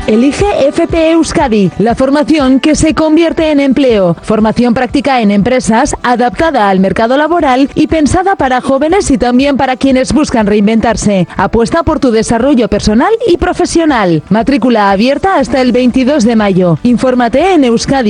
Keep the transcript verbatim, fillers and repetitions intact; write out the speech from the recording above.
Elige F P Euskadi, la formación que se convierte en empleo. Formación práctica en empresas, adaptada al mercado laboral y pensada para jóvenes y también para quienes buscan reinventarse. Apuesta por tu desarrollo personal y profesional. Matrícula abierta hasta el veintidós de mayo. Infórmate en Euskadi.